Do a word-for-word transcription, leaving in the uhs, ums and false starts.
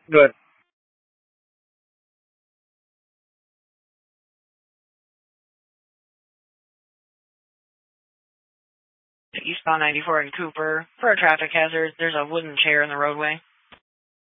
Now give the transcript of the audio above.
Good. Eastbound ninety-four in Cooper. For a traffic hazard, there's a wooden chair in the roadway.